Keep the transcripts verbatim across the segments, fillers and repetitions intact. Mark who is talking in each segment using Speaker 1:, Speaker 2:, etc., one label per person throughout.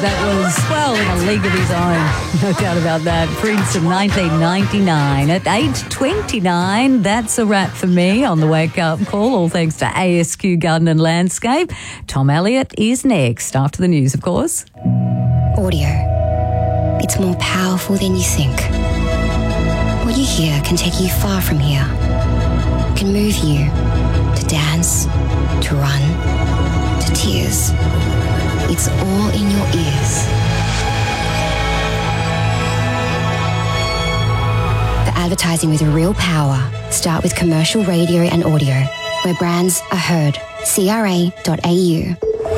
Speaker 1: That was, well, in a league of his own. No doubt about that. Prince of nineteen ninety-nine. At age twenty-nine, that's a wrap for me on the Wake Up Call. All thanks to A S Q Garden and Landscape. Tom Elliott is next, after the news, of course.
Speaker 2: Audio. It's more powerful than you think. What you hear can take you far from here. It can move you to dance, to run, to tears. It's all in your ears. The advertising with real power. Start with commercial radio and audio, where brands are heard. C R A dot A U.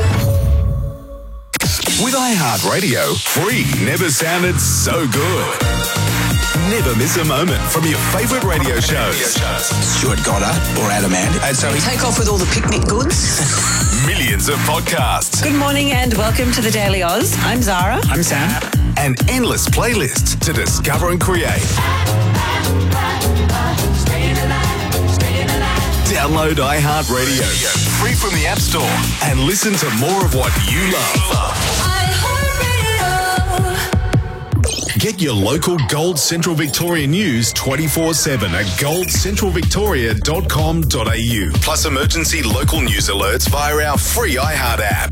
Speaker 3: With iHeartRadio, free never sounded so good. Never miss a moment from your favourite radio shows.
Speaker 4: Stuart Goddard or Adam Ant. And so we take off with all the picnic goods.
Speaker 3: Millions of podcasts.
Speaker 5: Good morning and welcome to the Daily Oz. I'm Zara.
Speaker 4: I'm Sam.
Speaker 3: And endless playlists to discover and create. Download iHeartRadio, free from the App Store, and listen to more of what you love. Get your local Gold Central Victoria news twenty-four seven at gold central victoria dot com dot a u. Plus emergency local news alerts via our free iHeart app.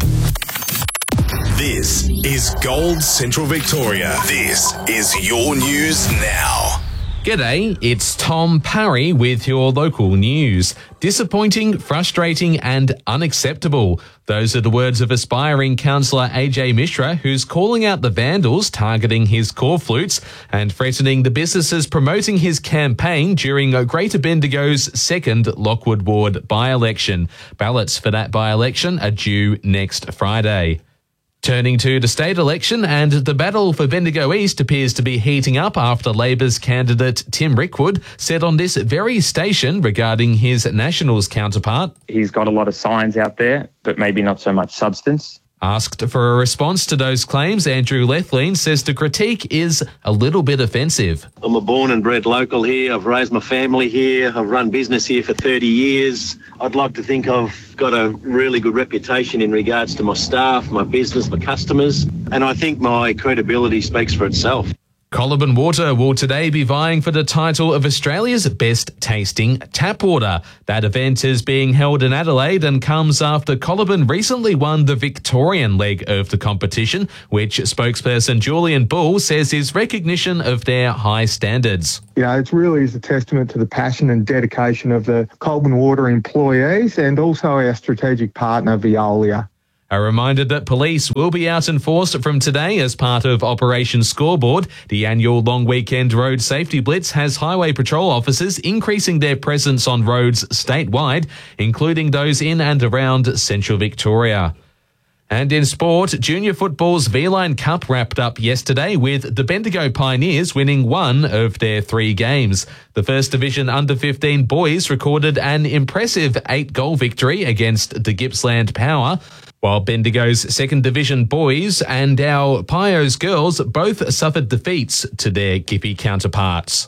Speaker 3: This is Gold Central Victoria. This is your news now.
Speaker 6: G'day, it's Tom Parry with your local news. Disappointing, frustrating and unacceptable. Those are the words of aspiring councillor A J Mishra, who's calling out the vandals targeting his core flutes and threatening the businesses promoting his campaign during Greater Bendigo's second Lockwood Ward by-election. Ballots for that by-election are due next Friday. Turning to the state election, and the battle for Bendigo East appears to be heating up after Labor's candidate Tim Rickwood said on this very station regarding his Nationals counterpart.
Speaker 7: He's got a lot of signs out there, but maybe not so much substance.
Speaker 6: Asked for a response to those claims, Andrew Lethlean says the critique is a little bit offensive.
Speaker 8: I'm a born and bred local here. I've raised my family here. I've run business here for thirty years. I'd like to think I've got a really good reputation in regards to my staff, my business, my customers, and I think my credibility speaks for itself.
Speaker 6: Colaburn Water will today be vying for the title of Australia's best tasting tap water. That event is being held in Adelaide and comes after Colaburn recently won the Victorian leg of the competition, which spokesperson Julian Bull says is recognition of their high standards.
Speaker 9: You know, it really is a testament to the passion and dedication of the Colaburn Water employees and also our strategic partner, Veolia.
Speaker 6: A reminder that police will be out in force from today as part of Operation Scoreboard. The annual long weekend road safety blitz has highway patrol officers increasing their presence on roads statewide, including those in and around central Victoria. And in sport, junior football's V-Line Cup wrapped up yesterday with the Bendigo Pioneers winning one of their three games. The First Division under fifteen boys recorded an impressive eight-goal victory against the Gippsland Power, while Bendigo's Second Division boys and our Pios girls both suffered defeats to their Gippy counterparts.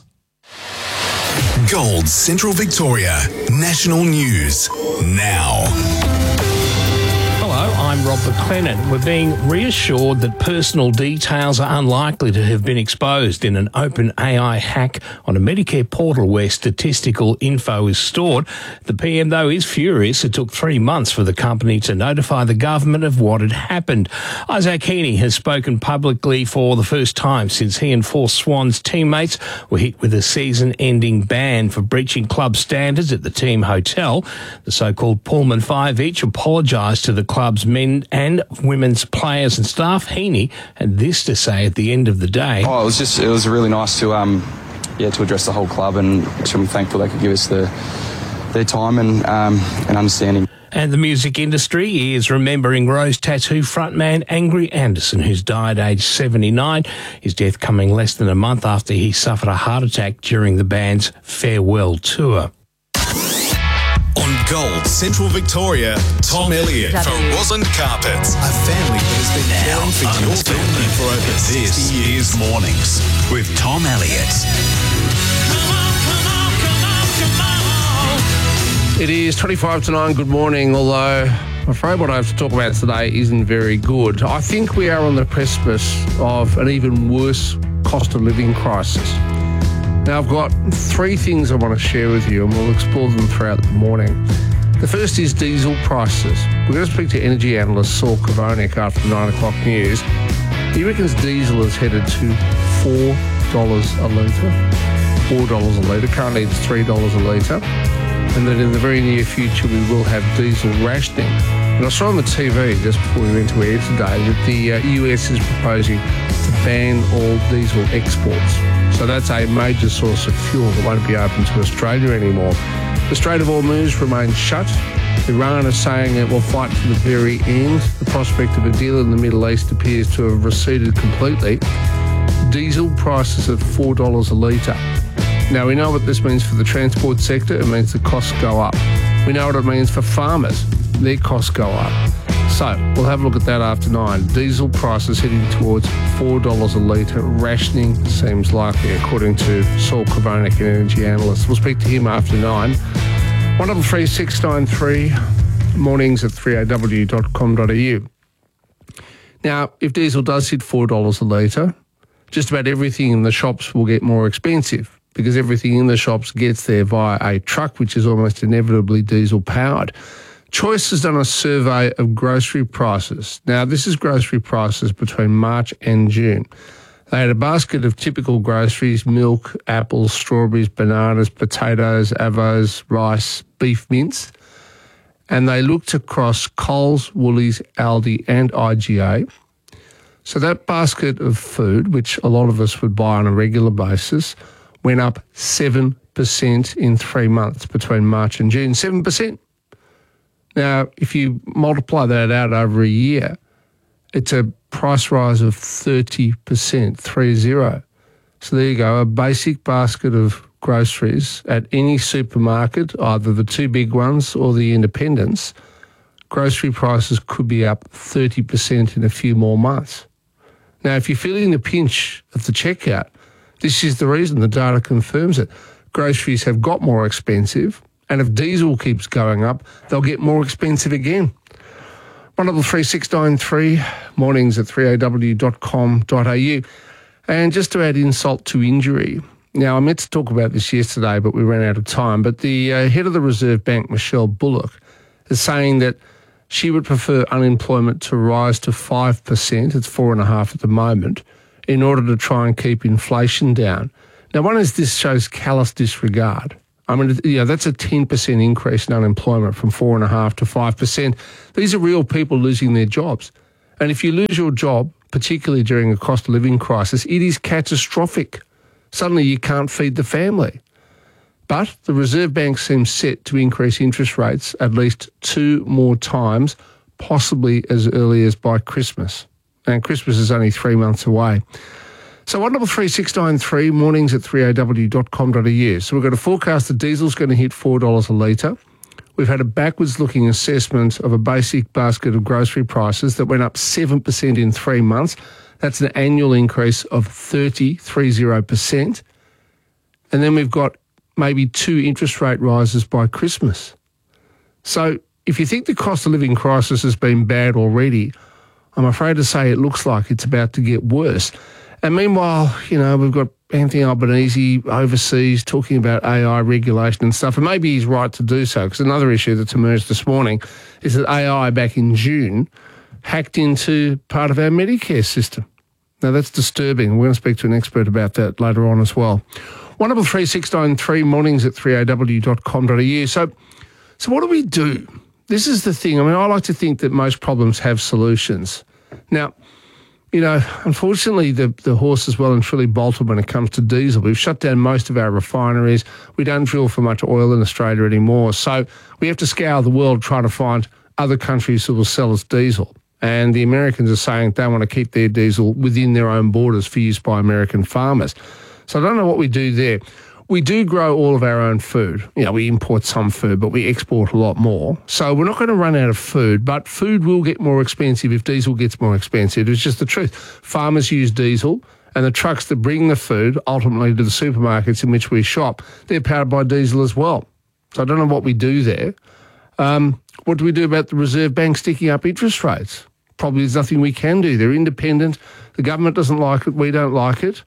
Speaker 3: Gold Central Victoria National News now.
Speaker 10: Hello, I'm Rob McLennan. We're being reassured that personal details are unlikely to have been exposed in an open A I hack on a Medicare portal where statistical info is stored. The P M, though, is furious. It took three months for the company to notify the government of what had happened. Isaac Heaney has spoken publicly for the first time since he and four Swans teammates were hit with a season-ending ban for breaching club standards at the team hotel. The so-called Pullman Five each apologised to the club's men and women's players and staff. Heaney had this to say at the end of the day.
Speaker 11: Oh, it was just, it was really nice to, um, yeah, to address the whole club, and I'm thankful they could give us the, their time and, um, and understanding.
Speaker 10: And the music industry is remembering Rose Tattoo frontman Angry Anderson, who's died aged seventy-nine. His death coming less than a month after he suffered a heart attack during the band's farewell tour.
Speaker 3: On Gold Central Victoria, Tom Elliott for Roslyn Carpets, a family that has been caring for your family for over sixty years. Mornings with Tom Elliott.
Speaker 12: It is twenty-five to nine. Good morning. Although I'm afraid what I have to talk about today isn't very good. I think we are on the precipice of an even worse cost of living crisis. Now, I've got three things I want to share with you, and we'll explore them throughout the morning. The first is diesel prices. We're going to speak to energy analyst Saul Kavonik after the nine o'clock news. He reckons diesel is headed to four dollars a litre. four dollars a litre. Currently it's three dollars a litre. And that in the very near future we will have diesel rationing. And I saw on the T V just before we went to air today that the uh, U S is proposing to ban all diesel exports. So that's a major source of fuel that won't be open to Australia anymore. The Strait of Hormuz remains shut. Iran is saying it will fight to the very end. The prospect of a deal in the Middle East appears to have receded completely. Diesel prices at four dollars a litre. Now, we know what this means for the transport sector. It means the costs go up. We know what it means for farmers. Their costs go up. So, we'll have a look at that after nine. Diesel prices heading towards four dollars a litre. Rationing seems likely, according to Saul Kavonik, an energy analyst. We'll speak to him after nine. one double three six nine three, mornings at three a w dot com dot a u. Now, if diesel does hit four dollars a litre, just about everything in the shops will get more expensive, because everything in the shops gets there via a truck, which is almost inevitably diesel-powered. Choice has done a survey of grocery prices. Now, this is grocery prices between March and June. They had a basket of typical groceries: milk, apples, strawberries, bananas, potatoes, avos, rice, beef mince. And they looked across Coles, Woolies, Aldi and I G A. So that basket of food, which a lot of us would buy on a regular basis, went up seven percent in three months between March and June. seven percent. Now, if you multiply that out over a year, it's a price rise of thirty percent, three zero. So there you go, a basic basket of groceries at any supermarket, either the two big ones or the independents, grocery prices could be up thirty percent in a few more months. Now, if you're feeling the pinch at the checkout, this is the reason. The data confirms it. Groceries have got more expensive, and if diesel keeps going up, they'll get more expensive again. one double three six nine three, mornings at three a w dot com dot a u. And just to add insult to injury, now I meant to talk about this yesterday, but we ran out of time, but the uh, head of the Reserve Bank, Michelle Bullock, is saying that she would prefer unemployment to rise to five percent, it's four point five at the moment, in order to try and keep inflation down. Now, one is this shows callous disregard. I mean, you know, that's a ten percent increase in unemployment from four point five to five percent. These are real people losing their jobs. And if you lose your job, particularly during a cost of living crisis, it is catastrophic. Suddenly you can't feed the family. But the Reserve Bank seems set to increase interest rates at least two more times, possibly as early as by Christmas. And Christmas is only three months away. So one double three six nine three, mornings at three a w dot com dot a u. So we've got a forecast that diesel's going to hit four dollars a litre. We've had a backwards-looking assessment of a basic basket of grocery prices that went up seven percent in three months. That's an annual increase of thirty, three zero percent. And then we've got maybe two interest rate rises by Christmas. So if you think the cost of living crisis has been bad already, I'm afraid to say it looks like it's about to get worse. And meanwhile, you know, we've got Anthony Albanese overseas talking about A I regulation and stuff, and maybe he's right to do so, because another issue that's emerged this morning is that A I back in June hacked into part of our Medicare system. Now, that's disturbing. We're going to speak to an expert about that later on as well. one double three six nine three, mornings at three a w dot com dot a u. So, so what do we do? This is the thing. I mean, I like to think that most problems have solutions. Now, you know, unfortunately, the, the horse is well and truly bolted when it comes to diesel. We've shut down most of our refineries. We don't drill for much oil in Australia anymore. So we have to scour the world trying to find other countries who will sell us diesel. And the Americans are saying they want to keep their diesel within their own borders for use by American farmers. So I don't know what we do there. We do grow all of our own food. You know, we import some food, but we export a lot more. So we're not going to run out of food, but food will get more expensive if diesel gets more expensive. It's just the truth. Farmers use diesel, and the trucks that bring the food ultimately to the supermarkets in which we shop, they're powered by diesel as well. So I don't know what we do there. Um, What do we do about the Reserve Bank sticking up interest rates? Probably there's nothing we can do. They're independent. The government doesn't like it. We don't like it.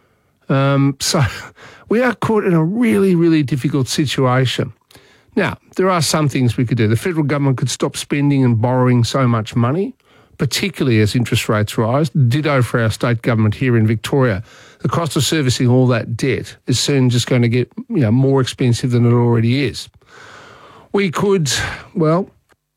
Speaker 12: Um, so we are caught in a really, really difficult situation. Now, there are some things we could do. The federal government could stop spending and borrowing so much money, particularly as interest rates rise. Ditto for our state government here in Victoria. The cost of servicing all that debt is soon just going to get, you know, more expensive than it already is. We could, well,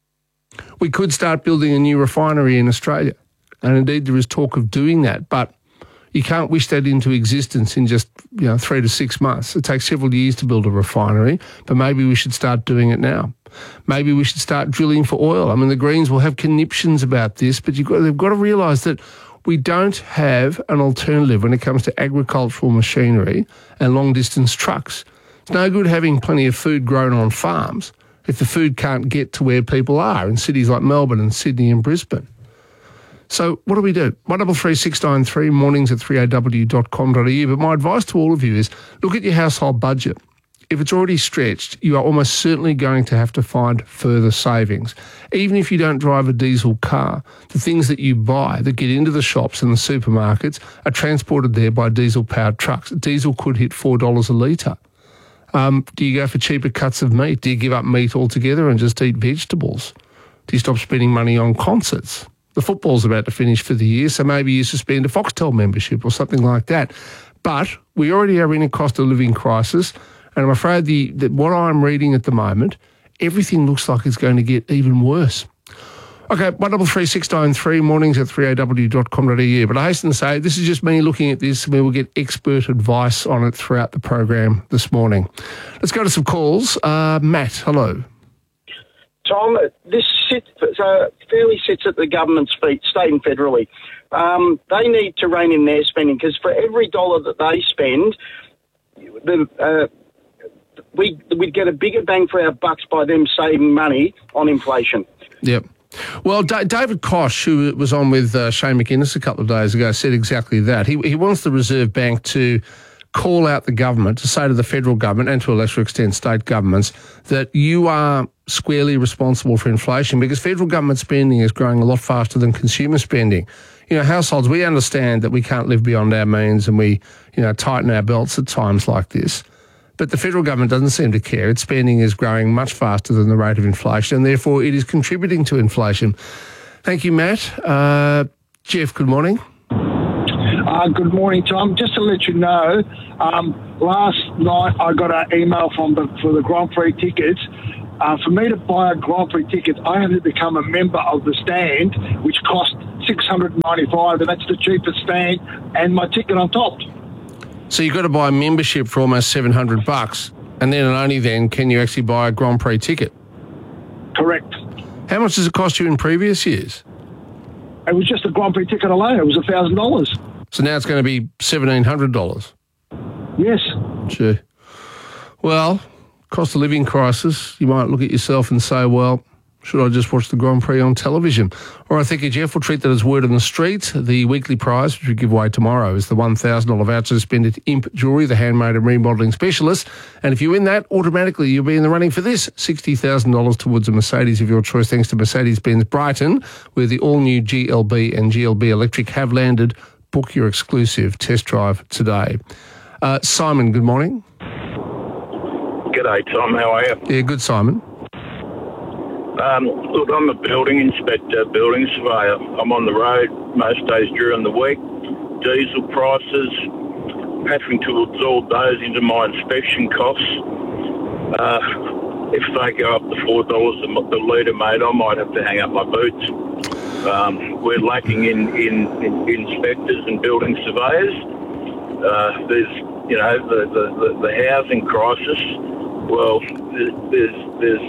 Speaker 12: we could start building a new refinery in Australia. And indeed there is talk of doing that, but you can't wish that into existence in just, you know, three to six months. It takes several years to build a refinery, but maybe we should start doing it now. Maybe we should start drilling for oil. I mean, the Greens will have conniptions about this, but you've got, they've got to realise that we don't have an alternative when it comes to agricultural machinery and long-distance trucks. It's no good having plenty of food grown on farms if the food can't get to where people are in cities like Melbourne and Sydney and Brisbane. So what do we do? one double three six nine three, mornings at three a w dot com dot a u. But my advice to all of you is look at your household budget. If it's already stretched, you are almost certainly going to have to find further savings. Even if you don't drive a diesel car, the things that you buy that get into the shops and the supermarkets are transported there by diesel-powered trucks. Diesel could hit four dollars a litre. Um, do you go for cheaper cuts of meat? Do you give up meat altogether and just eat vegetables? Do you stop spending money on concerts? The football's about to finish for the year, so maybe you suspend a Foxtel membership or something like that. But we already are in a cost of living crisis, and I'm afraid the, that what I'm reading at the moment, everything looks like it's going to get even worse. Okay, one double three six nine three, mornings at three a w dot com dot a u. But I hasten to say, this is just me looking at this, and we will get expert advice on it throughout the program this morning. Let's go to some calls. Uh, Matt, hello.
Speaker 13: Tom, this sit, so fairly sits at the government's feet, state and federally. Um, they need to rein in their spending because for every dollar that they spend, the, uh, we, we'd get a bigger bang for our bucks by them saving money on inflation.
Speaker 12: Yep. Well, D- David Koch, who was on with uh, Shane McInnes a couple of days ago, said exactly that. He, he wants the Reserve Bank to call out the government, to say to the federal government and to a lesser extent state governments that you are squarely responsible for inflation because federal government spending is growing a lot faster than consumer spending. You know, households, we understand that we can't live beyond our means and we, you know, tighten our belts at times like this. But the federal government doesn't seem to care. Its spending is growing much faster than the rate of inflation and therefore it is contributing to inflation. Thank you, Matt. Uh, Jeff, good morning.
Speaker 14: Uh, good morning, Tom. Just to let you know, um, last night I got an email from the, for the Grand Prix tickets. Uh, for me to buy a Grand Prix ticket, I had to become a member of the stand, which cost six hundred ninety-five dollars, and that's the cheapest stand, and my ticket on top.
Speaker 12: So you've got to buy a membership for almost seven hundred bucks, and then and only then can you actually buy a Grand Prix ticket?
Speaker 14: Correct.
Speaker 12: How much does it cost you in previous years?
Speaker 14: It was just a Grand Prix ticket alone. It was one thousand dollars.
Speaker 12: So now it's going to be seventeen hundred dollars?
Speaker 14: Yes.
Speaker 12: Gee. Well, cost of living crisis, you might look at yourself and say, well, should I just watch the Grand Prix on television? All right, thank you, Jeff. We'll treat that as word on the street. The weekly prize, which we give away tomorrow, is the one thousand dollars voucher to spend at Imp Jewellery, the handmade and remodelling specialist. And if you win that, automatically you'll be in the running for this, sixty thousand dollars towards a Mercedes of your choice, thanks to Mercedes-Benz Brighton, where the all-new G L B and G L B Electric have landed. Book your exclusive test drive today. Uh, Simon, good morning.
Speaker 15: G'day, Tom. How are you?
Speaker 12: Yeah, good, Simon.
Speaker 15: Um, look, I'm a building inspector, building surveyor. I'm on the road most days during the week. Diesel prices, having to absorb those into my inspection costs. Uh, if they go up to four dollars the litre, mate, I might have to hang up my boots. Um, we're lacking in, in, in inspectors and building surveyors. Uh, there's, you know, the, the, the housing crisis. Well, there's there's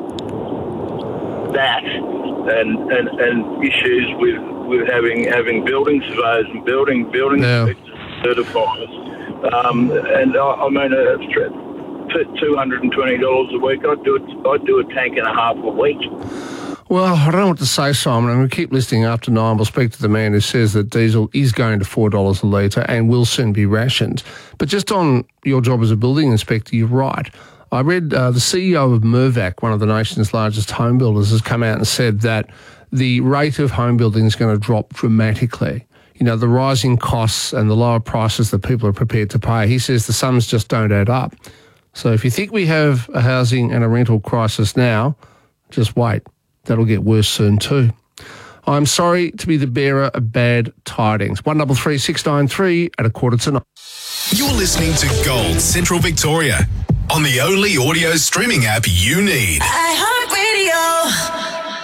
Speaker 15: that and and, and issues with, with having having building surveyors and building building
Speaker 12: yeah.
Speaker 15: inspectors, certifiers. Um, and I, I mean, uh, two hundred and twenty dollars a week. I'd do it. I'd do a tank and a half a week.
Speaker 12: Well, I don't know what to say, Simon. I'm going to keep listening after nine. We'll speak to the man who says that diesel is going to four dollars a litre and will soon be rationed. But just on your job as a building inspector, you're right. I read uh, the C E O of Mirvac, one of the nation's largest home builders, has come out and said that the rate of home building is going to drop dramatically. You know, the rising costs and the lower prices that people are prepared to pay. He says the sums just don't add up. So if you think we have a housing and a rental crisis now, just wait. That'll get worse soon too. I'm sorry to be the bearer of bad tidings. One double three six nine three at a quarter to nine.
Speaker 3: You're listening to Gold Central Victoria on the only audio streaming app you need.
Speaker 16: iHeartRadio.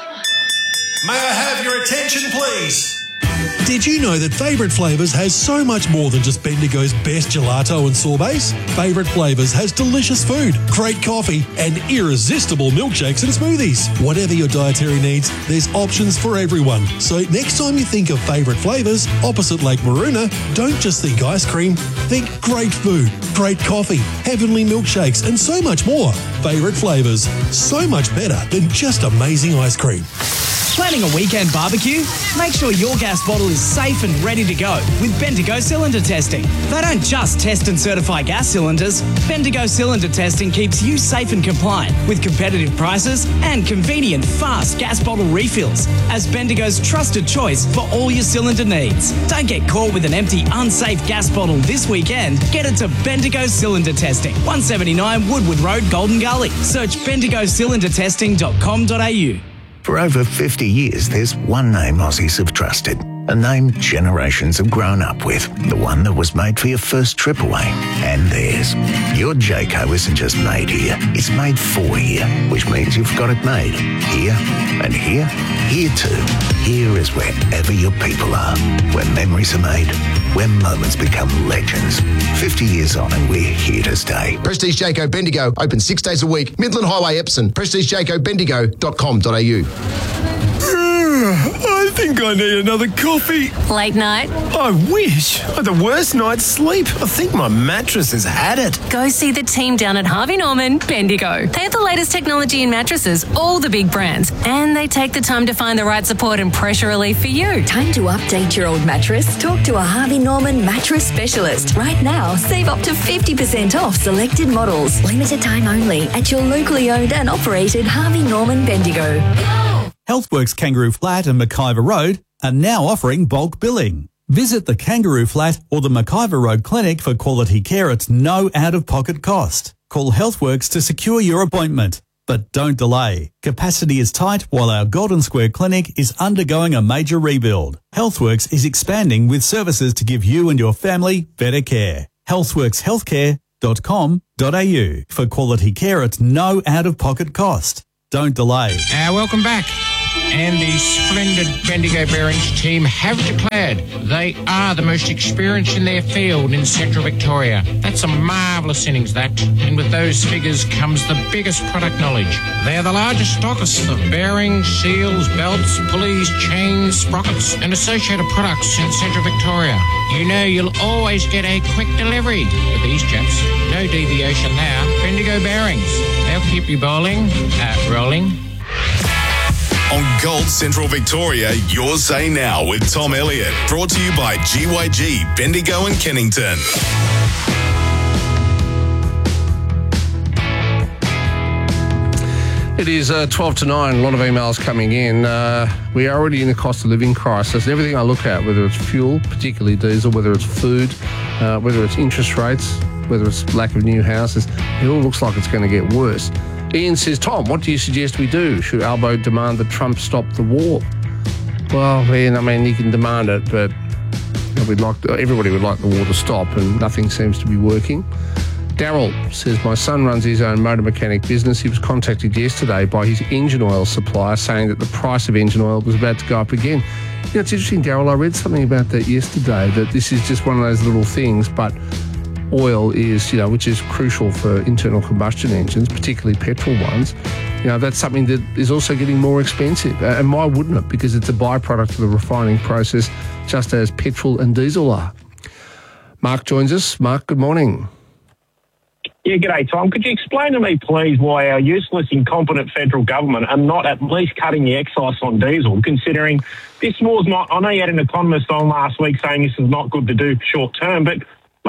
Speaker 17: May I have your attention, please? Did you know that Favourite Flavours has so much more than just Bendigo's best gelato and sorbets? Favourite Flavours has delicious food, great coffee, and irresistible milkshakes and smoothies. Whatever your dietary needs, there's options for everyone. So next time you think of Favourite Flavours opposite Lake Maroona, don't just think ice cream. Think great food, great coffee, heavenly milkshakes, and so much more. Favourite Flavours, so much better than just amazing ice cream.
Speaker 18: Planning a weekend barbecue? Make sure your gas bottle is safe and ready to go with Bendigo Cylinder Testing. They don't just test and certify gas cylinders. Bendigo Cylinder Testing keeps you safe and compliant with competitive prices and convenient, fast gas bottle refills as Bendigo's trusted choice for all your cylinder needs. Don't get caught with an empty, unsafe gas bottle this weekend. Get it to Bendigo Cylinder Testing, one seventy-nine Woodward Road, Golden Gully. Search bendigo cylinder testing dot com dot a u.
Speaker 19: For over fifty years, there's one name Aussies have trusted, a name generations have grown up with, the one that was made for your first trip away, and theirs. Your Jayco isn't just made here, it's made for here, which means you've got it made here and here, here too. Here is wherever your people are, where memories are made, where moments become legends. fifty years on and we're here to stay.
Speaker 20: Prestige Jayco Bendigo, open six days a week. Midland Highway, Epsom. prestige jayco bendigo dot com dot a u.
Speaker 21: I think I need another coffee.
Speaker 22: Late night?
Speaker 21: I wish. I had the worst night's sleep. I think my mattress has had it.
Speaker 22: Go see the team down at Harvey Norman, Bendigo. They have the latest technology in mattresses, all the big brands, and they take the time to find the right support and pressure relief for you.
Speaker 23: Time to update your old mattress? Talk to a Harvey Norman mattress specialist. Right now, save up to fifty percent off selected models. Limited time only at your locally owned and operated Harvey Norman Bendigo.
Speaker 24: Healthworks Kangaroo Flat and McIver Road are now offering bulk billing. Visit the Kangaroo Flat or the McIver Road Clinic for quality care at no out-of-pocket cost. Call Healthworks to secure your appointment. But don't delay. Capacity is tight while our Golden Square Clinic is undergoing a major rebuild. Healthworks is expanding with services to give you and your family better care. healthworks healthcare dot com dot a u for quality care at no out-of-pocket cost. Don't delay.
Speaker 25: Uh, welcome back. And the splendid Bendigo Bearings team have declared they are the most experienced in their field in Central Victoria. That's a marvellous innings, that. And with those figures comes the biggest product knowledge. They're the largest stockists of bearings, seals, belts, pulleys, chains, sprockets, and associated products in Central Victoria. You know you'll always get a quick delivery with these chaps. No deviation there. Bendigo Bearings. They'll keep you bowling, uh, rolling.
Speaker 3: On Gold Central Victoria, your say now with Tom Elliott. Brought to you by G Y G, Bendigo and Kennington.
Speaker 12: It is uh, twelve to nine, a lot of emails coming in. Uh, we are already in a cost of living crisis. Everything I look at, whether it's fuel, particularly diesel, whether it's food, uh, whether it's interest rates, whether it's lack of new houses, it all looks like it's going to get worse. Ian says, Tom, what do you suggest we do? Should Albo demand that Trump stop the war? Well, Ian, I mean, you can demand it, but we'd like to, everybody would like the war to stop, and nothing seems to be working. Daryl says, my son runs his own motor mechanic business. He was contacted yesterday by his engine oil supplier saying that the price of engine oil was about to go up again. You know, it's interesting, Daryl, I read something about that yesterday, that this is just one of those little things, but oil is, you know, which is crucial for internal combustion engines, particularly petrol ones. You know, that's something that is also getting more expensive. And why wouldn't it? Because it's a byproduct of the refining process, just as petrol and diesel are. Mark joins us. Mark, good morning.
Speaker 26: Yeah, g'day, Tom. Could you explain to me, please, why our useless, incompetent federal government are not at least cutting the excise on diesel, considering this war's not... I know you had an economist on last week saying this is not good to do short term, but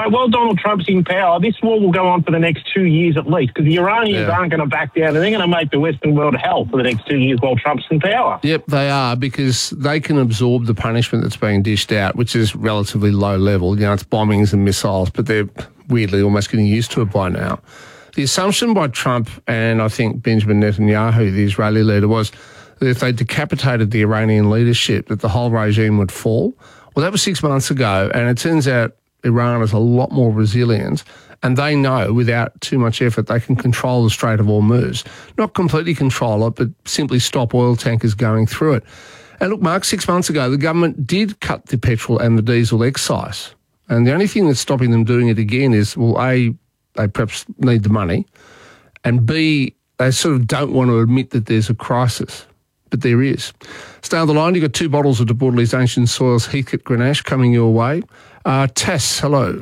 Speaker 26: Mate, while Donald Trump's in power, this war will go on for the next two years at least, because the Iranians
Speaker 12: Yeah.
Speaker 26: aren't going to back down, and they're going to make the Western world hell for the next two years while Trump's in power.
Speaker 12: Yep, they are, because they can absorb the punishment that's being dished out, which is relatively low level. You know, it's bombings and missiles, but they're weirdly almost getting used to it by now. The assumption by Trump and I think Benjamin Netanyahu, the Israeli leader, was that if they decapitated the Iranian leadership, that the whole regime would fall. Well, that was six months ago, and it turns out Iran is a lot more resilient, and they know without too much effort they can control the Strait of Hormuz. Not completely control it, but simply stop oil tankers going through it. And look, Mark, six months ago, the government did cut the petrol and the diesel excise. And the only thing that's stopping them doing it again is, well, A, they perhaps need the money, and B, they sort of don't want to admit that there's a crisis. But there is. Stay on the line. You've got two bottles of De Bordeley's Ancient Soils Heathcote Grenache coming your way. Uh, Tass, hello.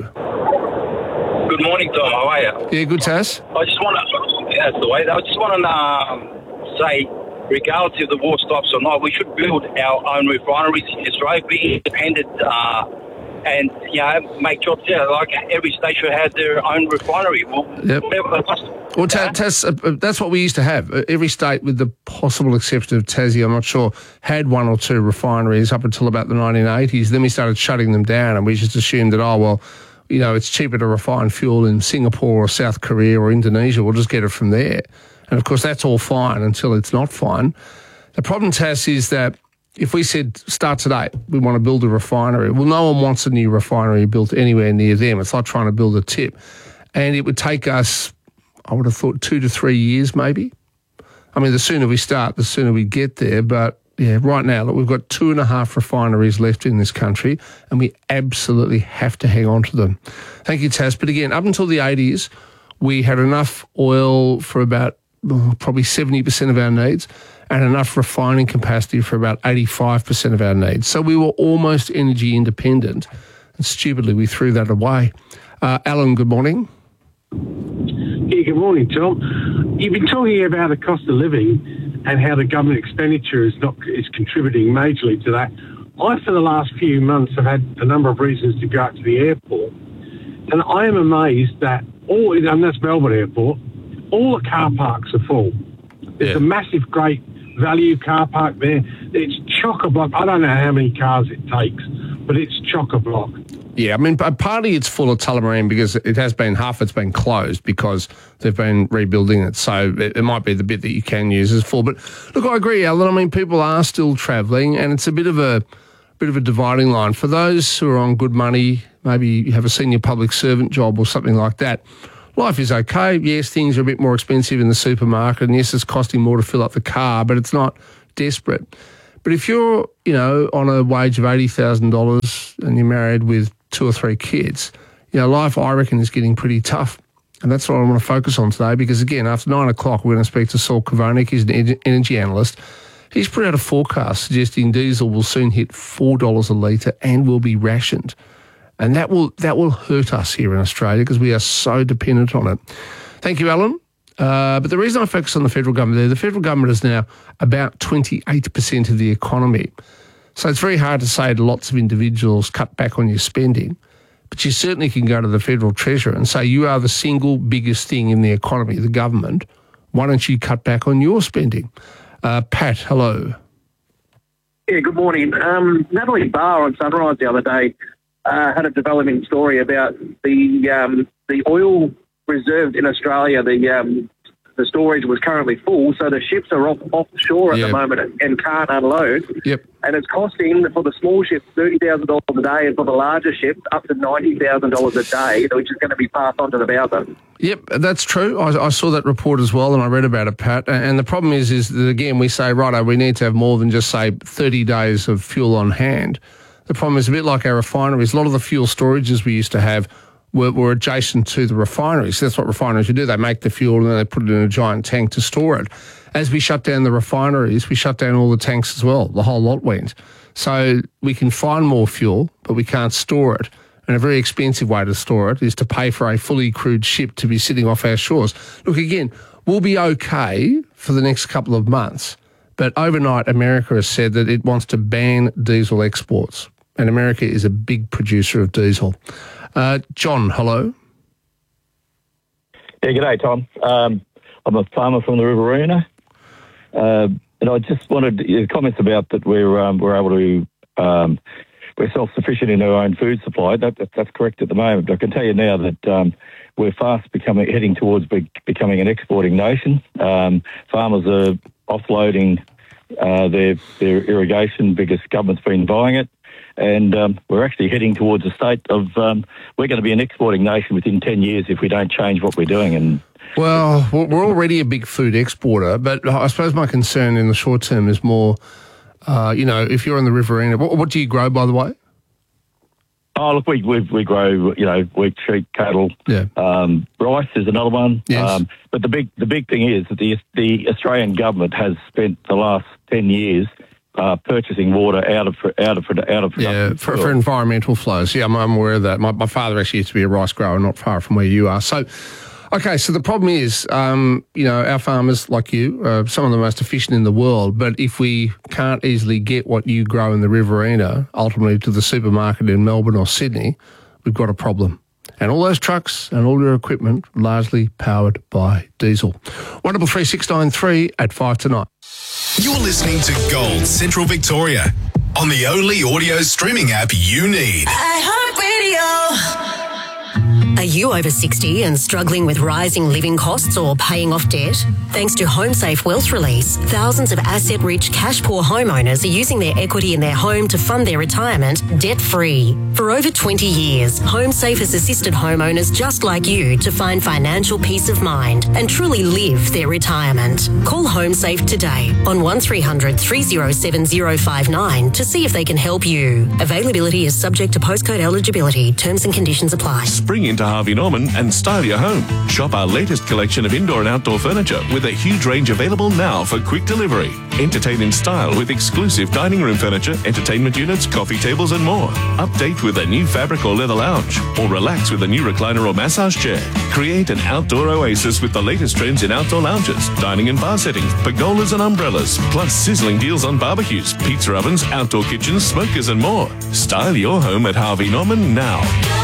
Speaker 1: Good morning, Tom. How are you?
Speaker 12: Yeah, good, Tass.
Speaker 1: I just want to, yeah, that's the way. I just want to um, say, regardless if the war stops or not, we should build our own refineries in Australia, be independent, uh, and, you know, make jobs there. Like every state should have their own refinery. Well,
Speaker 12: Yep.
Speaker 1: whatever the cost.
Speaker 12: Well, Ta- Tass, uh, uh, that's what we used to have. Uh, Every state, with the possible exception of Tassie, I'm not sure, had one or two refineries up until about the nineteen eighties. Then we started shutting them down, and we just assumed that, oh, well, you know, it's cheaper to refine fuel in Singapore or South Korea or Indonesia. We'll just get it from there. And, of course, that's all fine until it's not fine. The problem, Tass, is that if we said, start today, we want to build a refinery, well, no one wants a new refinery built anywhere near them. It's like trying to build a tip. And it would take us, I would have thought, two to three years maybe. I mean, the sooner we start, the sooner we get there. But, yeah, right now, look, we've got two and a half refineries left in this country, and we absolutely have to hang on to them. Thank you, Tass. But again, up until the eighties, we had enough oil for about well, probably seventy percent of our needs, and enough refining capacity for about eighty-five percent of our needs. So we were almost energy independent, and stupidly we threw that away. Uh, Alan, good morning.
Speaker 2: Yeah, good morning, Tom. You've been talking about the cost of living and how the government expenditure is not is contributing majorly to that. I, for the last few months, have had a number of reasons to go out to the airport, and I am amazed that all, and that's Melbourne Airport, all the car parks are full. There's
Speaker 12: Yeah.
Speaker 2: a massive, great value car park there. It's chock-a-block. I don't know how many cars it takes, but it's chock-a-block.
Speaker 12: Yeah, I mean, p- partly it's full of Tullamarine because it has been, half it's been closed because they've been rebuilding it. So it, it might be the bit that you can use as full. But look, I agree, Alan. I mean, people are still travelling, and it's a bit of a bit of a dividing line. For those who are on good money, maybe you have a senior public servant job or something like that, life is okay. Yes, things are a bit more expensive in the supermarket, and yes, it's costing more to fill up the car, but it's not desperate. But if you're, you know, on a wage of eighty thousand dollars and you're married with two or three kids, you know, life, I reckon, is getting pretty tough. And that's what I want to focus on today, because, again, after nine o'clock, we're going to speak to Saul Kovanik. He's an en- energy analyst. He's put out a forecast suggesting diesel will soon hit four dollars a litre and will be rationed. And that will that will hurt us here in Australia because we are so dependent on it. Thank you, Alan. Uh, but the reason I focus on the federal government there, the federal government is now about twenty-eight percent of the economy. So it's very hard to say to lots of individuals, cut back on your spending. But you certainly can go to the federal treasurer and say, you are the single biggest thing in the economy, the government. Why don't you cut back on your spending? Uh, Pat, hello.
Speaker 4: Yeah, good morning. Um, Natalie Barr on Sunrise the other day uh, had a developing story about the um, the oil reserved in Australia. The um, the storage was currently full, so the ships are off offshore at
Speaker 12: Yep.
Speaker 4: the moment and, and can't unload.
Speaker 12: Yep.
Speaker 4: And it's costing for the small ships thirty thousand dollars a day, and for the larger ships up to ninety thousand dollars a day, which is going to be passed on to the bowser.
Speaker 12: Yep, that's true. I, I saw that report as well, and I read about it, Pat. And, and the problem is, is that, again, we say, righto, we need to have more than just, say, thirty days of fuel on hand. The problem is a bit like our refineries. A lot of the fuel storages we used to have were, were adjacent to the refineries. That's what refineries do. They make the fuel and then they put it in a giant tank to store it. As we shut down the refineries, we shut down all the tanks as well. The whole lot went. So we can find more fuel, but we can't store it. And a very expensive way to store it is to pay for a fully crewed ship to be sitting off our shores. Look, again, we'll be okay for the next couple of months, but overnight America has said that it wants to ban diesel exports, and America is a big producer of diesel. Uh, John, hello.
Speaker 5: Yeah, g'day, Tom. Um, I'm a farmer from the Riverina, uh, and I just wanted your comments about that we're um, we're able to um, we're self-sufficient in our own food supply. That, that that's correct at the moment. But I can tell you now that um, we're fast becoming heading towards be, becoming an exporting nation. Um, farmers are offloading uh, their their irrigation because government's been buying it. And um, we're actually heading towards a state of um, we're going to be an exporting nation within ten years if we don't change what we're doing. And
Speaker 12: well, we're already a big food exporter, but I suppose my concern in the short term is more, uh, you know, if you're in the Riverina, what, what do you grow, by the way?
Speaker 5: Oh, look, we we, we grow, you know, wheat, sheep, cattle.
Speaker 12: Yeah.
Speaker 5: Um, rice is another one.
Speaker 12: Yes.
Speaker 5: Um, but the big the big thing is that the the Australian government has spent the last ten years. Uh, purchasing water out of out of out of
Speaker 12: yeah for, for environmental flows. Yeah, I'm, I'm aware of that. My, my father actually used to be a rice grower, not far from where you are. So, okay, so the problem is, um, you know, our farmers like you, uh, some of the most efficient in the world. But if we can't easily get what you grow in the Riverina ultimately to the supermarket in Melbourne or Sydney, we've got a problem. And all those trucks and all your equipment largely powered by diesel. one double three six nine three at five tonight.
Speaker 3: You're listening to Gold Central Victoria on the only audio streaming app you need.
Speaker 16: iHeartRadio.
Speaker 6: Are you over sixty and struggling with rising living costs or paying off debt? Thanks to HomeSafe Wealth Release, thousands of asset-rich, cash-poor homeowners are using their equity in their home to fund their retirement debt-free. For over twenty years, HomeSafe has assisted homeowners just like you to find financial peace of mind and truly live their retirement. Call HomeSafe today on one three hundred three oh seven oh five nine to see if they can help you. Availability is subject to postcode eligibility. Terms and conditions apply.
Speaker 7: Spring into Harvey Norman and style your home. Shop our latest collection of indoor and outdoor furniture with a huge range available now for quick delivery. Entertain in style with exclusive dining room furniture, entertainment units, coffee tables and more. Update with a new fabric or leather lounge, or relax with a new recliner or massage chair. Create an outdoor oasis with the latest trends in outdoor lounges, dining and bar settings, pergolas and umbrellas, plus sizzling deals on barbecues, pizza ovens, outdoor kitchens, smokers and more. Style your home at Harvey Norman now.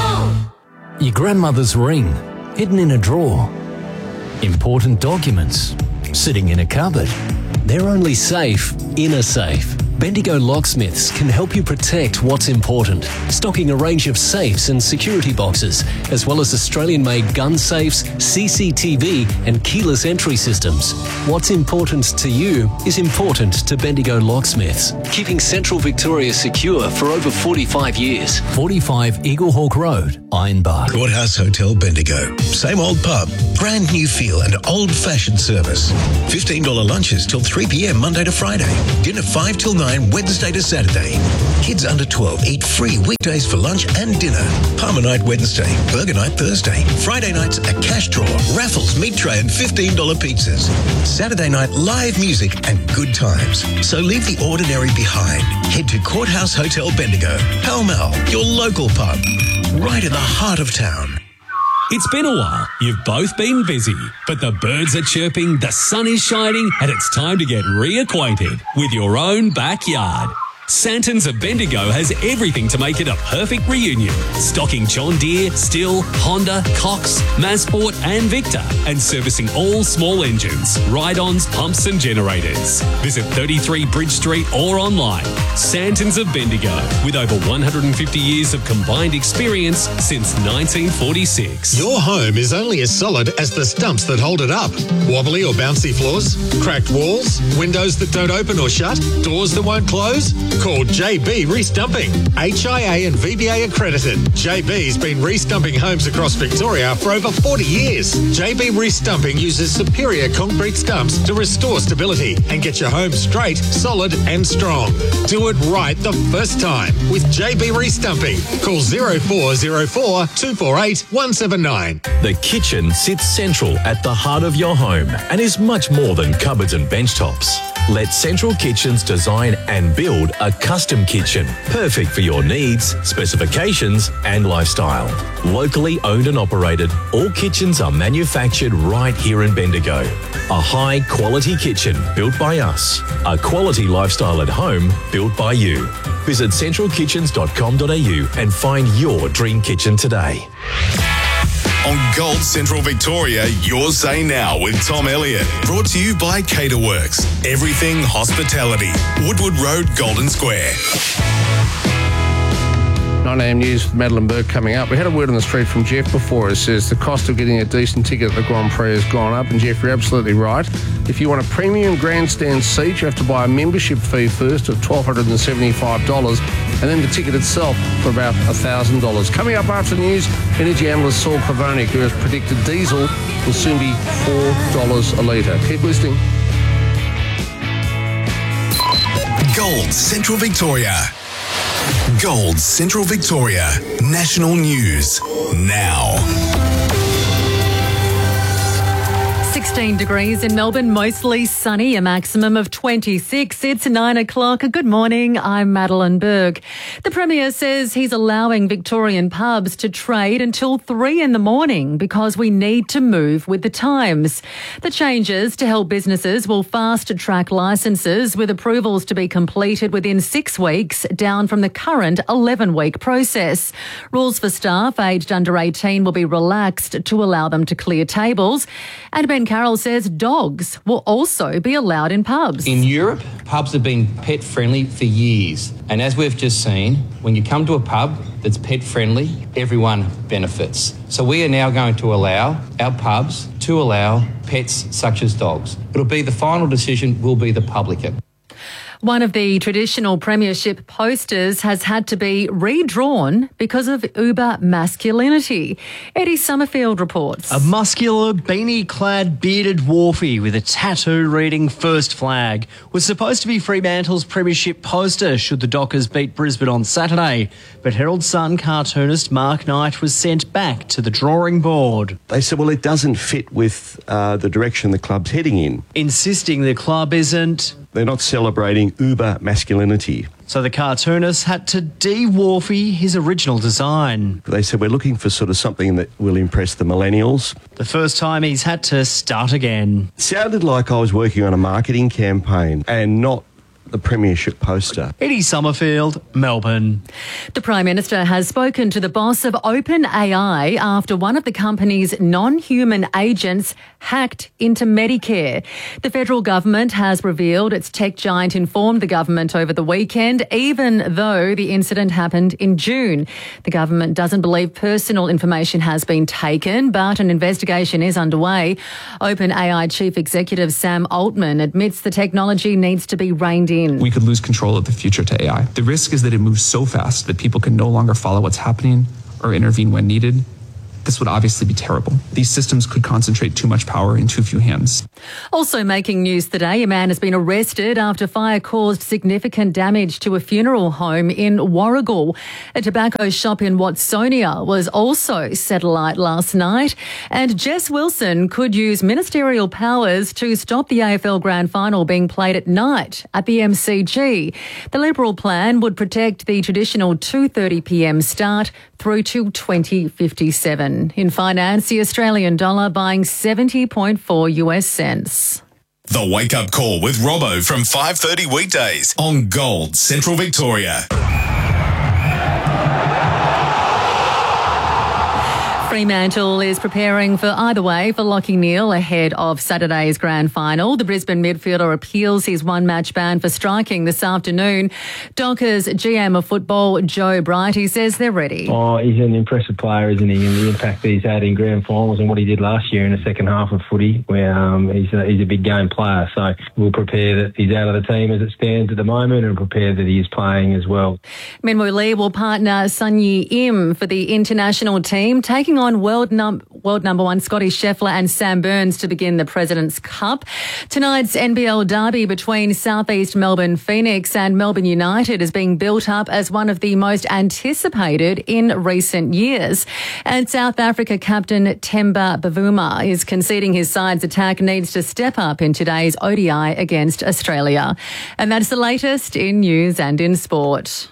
Speaker 8: Your grandmother's ring, hidden in a drawer. Important documents, sitting in a cupboard. They're only safe in a safe. Bendigo Locksmiths can help you protect what's important, stocking a range of safes and security boxes, as well as Australian-made gun safes, C C T V and keyless entry systems. What's important to you is important to Bendigo Locksmiths, keeping Central Victoria secure for over forty-five years. forty-five Eagle Hawk Road, Ironbark.
Speaker 9: Courthouse Hotel Bendigo. Same old pub, brand new feel and old-fashioned service. fifteen dollars lunches till three p.m. Monday to Friday. Dinner five till nine Wednesday to Saturday. Kids under twelve eat free weekdays for lunch and dinner. Palmer night Wednesday, burger night Thursday. Friday nights a cash draw, raffles, meat tray and fifteen dollars pizzas. Saturday night live music and good times. So leave the ordinary behind. Head to Courthouse Hotel Bendigo, Pall Mall, your local pub, right in the heart of town.
Speaker 11: It's been a while. You've both been busy, but the birds are chirping, the sun is shining, and it's time to get reacquainted with your own backyard. Santons of Bendigo has everything to make it a perfect reunion. Stocking John Deere, Stihl, Honda, Cox, Masport and Victor, and servicing all small engines, ride-ons, pumps and generators. Visit thirty-three Bridge Street or online. Santons of Bendigo, with over one hundred fifty years of combined experience since nineteen forty-six.
Speaker 27: Your home is only as solid as the stumps that hold it up. Wobbly or bouncy floors, cracked walls, windows that don't open or shut, doors that won't close? Call J B Restumping. H I A and V B A accredited. J B's been restumping homes across Victoria for over forty years. J B Restumping uses superior concrete stumps to restore stability and get your home straight, solid and strong. Do it right the first time with J B Restumping. Call zero four zero four two four eight one seven nine.
Speaker 28: The kitchen sits central at the heart of your home and is much more than cupboards and bench tops. Let Central Kitchens design and build a custom kitchen, perfect for your needs, specifications and lifestyle. Locally owned and operated, all kitchens are manufactured right here in Bendigo. A high quality kitchen built by us. A quality lifestyle at home built by you. Visit central kitchens dot com dot a u and find your dream kitchen today.
Speaker 3: On Gold Central Victoria, your say now with Tom Elliott. Brought to you by Caterworks. Everything hospitality. Woodward Road, Golden Square.
Speaker 12: nine a.m. news with Madeline Burke coming up. We had a word on the street from Jeff before. It says the cost of getting a decent ticket at the Grand Prix has gone up. And Jeff, you're absolutely right. If you want a premium grandstand seat, you have to buy a membership fee first of one thousand two hundred seventy-five dollars and then the ticket itself for about one thousand dollars. Coming up after the news, energy analyst Saul Kravonik, who has predicted diesel will soon be four dollars a litre. Keep listening.
Speaker 3: Gold Central Victoria. Gold Central Victoria. National News. Now.
Speaker 10: sixteen degrees in Melbourne, mostly sunny, a maximum of twenty-six. It's nine o'clock. Good morning. I'm Madeline Berg. The Premier says he's allowing Victorian pubs to trade until three in the morning because we need to move with the times. The changes to help businesses will fast-track licences with approvals to be completed within six weeks, down from the current eleven-week process. Rules for staff aged under eighteen will be relaxed to allow them to clear tables. And Ben Carroll says dogs will also be allowed in pubs.
Speaker 13: In Europe, pubs have been pet friendly for years. And as we've just seen, when you come to a pub that's pet friendly, everyone benefits. So we are now going to allow our pubs to allow pets such as dogs. It'll be the final decision will be the publican.
Speaker 10: One of the traditional premiership posters has had to be redrawn because of uber masculinity. Eddie Summerfield reports.
Speaker 14: A muscular, beanie-clad, bearded dwarfie with a tattoo reading First Flag was supposed to be Fremantle's premiership poster should the Dockers beat Brisbane on Saturday. But Herald Sun cartoonist Mark Knight was sent back to the drawing board.
Speaker 15: They said, well, it doesn't fit with uh, the direction the club's heading in.
Speaker 14: Insisting the club isn't...
Speaker 15: They're not celebrating uber masculinity.
Speaker 14: So the cartoonist had to de-dwarfy his original design.
Speaker 15: They said, we're looking for sort of something that will impress the millennials.
Speaker 14: The first time he's had to start again.
Speaker 15: Sounded like I was working on a marketing campaign and not the premiership poster.
Speaker 14: Eddie Summerfield, Melbourne.
Speaker 10: The Prime Minister has spoken to the boss of OpenAI after one of the company's non-human agents hacked into Medicare. The federal government has revealed its tech giant informed the government over the weekend, even though the incident happened in June. The government doesn't believe personal information has been taken, but an investigation is underway. OpenAI Chief Executive Sam Altman admits the technology needs to be reined in.
Speaker 17: We could lose control of the future to A I. The risk is that it moves so fast that people can no longer follow what's happening or intervene when needed. This would obviously be terrible. These systems could concentrate too much power in too few hands.
Speaker 10: Also making news today, a man has been arrested after fire caused significant damage to a funeral home in Warragul. A tobacco shop in Watsonia was also set alight last night. And Jess Wilson could use ministerial powers to stop the A F L Grand Final being played at night at the M C G. The Liberal plan would protect the traditional two thirty p m start through to twenty fifty-seven. In finance, the Australian dollar buying seventy point four US cents.
Speaker 3: The Wake Up Call with Robbo from five thirty weekdays on Gold Central Victoria.
Speaker 10: Fremantle is preparing for either way for Lachie Neale ahead of Saturday's grand final. The Brisbane midfielder appeals his one-match ban for striking this afternoon. Dockers G M of football, Joe Brighty, says they're ready.
Speaker 18: Oh, he's an impressive player, isn't he? And the impact that he's had in grand finals and what he did last year in the second half of footy, where um, he's, a, he's a big game player. So we'll prepare that he's out of the team as it stands at the moment and prepare that he is playing as well.
Speaker 10: Minwoo Lee will partner Sun Yi Im for the international team, taking on world, num- world number one Scotty Scheffler and Sam Burns to begin the President's Cup. Tonight's N B L derby between Southeast Melbourne Phoenix and Melbourne United is being built up as one of the most anticipated in recent years. And South Africa captain Themba Bavuma is conceding his side's attack needs to step up in today's O D I against Australia. And that's the latest in news and in sport.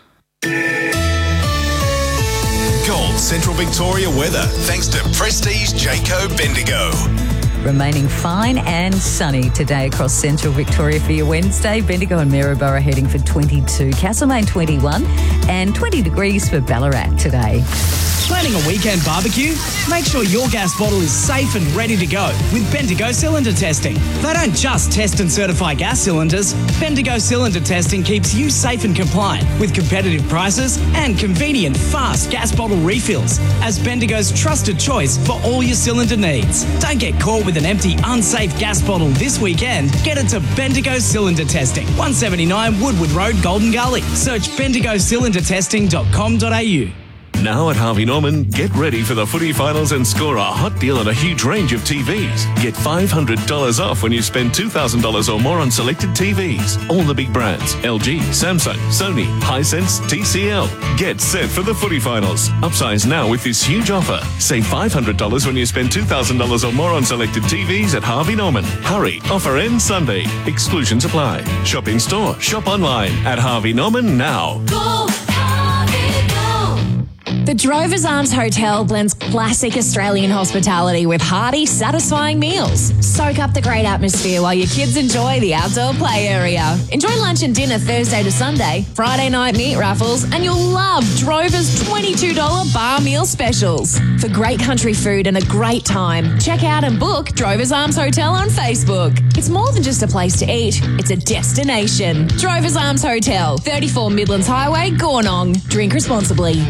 Speaker 3: Gold Central Victoria weather thanks to Prestige Jayco Bendigo.
Speaker 19: remaining fine and sunny today across central Victoria for your Wednesday. Bendigo and Maryborough heading for twenty-two, Castlemaine twenty-one, and twenty degrees for Ballarat today.
Speaker 20: Planning a weekend barbecue? Make sure your gas bottle is safe and ready to go with Bendigo Cylinder Testing. They don't just test and certify gas cylinders. Bendigo Cylinder Testing keeps you safe and compliant with competitive prices and convenient, fast gas bottle refills as Bendigo's trusted choice for all your cylinder needs. Don't get caught with an empty, unsafe gas bottle this weekend. Get it to Bendigo Cylinder Testing, one seventy-nine Woodward Road, Golden Gully. Search bendigo cylinder testing dot com dot a u.
Speaker 7: Now at Harvey Norman, get ready for the footy finals and score a hot deal on a huge range of T Vs. Get five hundred dollars off when you spend two thousand dollars or more on selected T Vs. All the big brands, L G, Samsung, Sony, Hisense, T C L. Get set for the footy finals. Upsize now with this huge offer. Save five hundred dollars when you spend two thousand dollars or more on selected T Vs at Harvey Norman. Hurry, offer ends Sunday. Exclusions apply. Shop in store, shop online at Harvey Norman now.
Speaker 21: Go, Harvey, go. The Drovers Arms Hotel blends classic Australian hospitality with hearty, satisfying meals. Soak up the great atmosphere while your kids enjoy the outdoor play area. Enjoy lunch and dinner Thursday to Sunday, Friday night meat raffles, and you'll love Drovers twenty-two dollars bar meal specials. For great country food and a great time, check out and book Drovers Arms Hotel on Facebook. It's more than just a place to eat, it's a destination. Drovers Arms Hotel, thirty-four Midlands Highway, Gornong. Drink responsibly.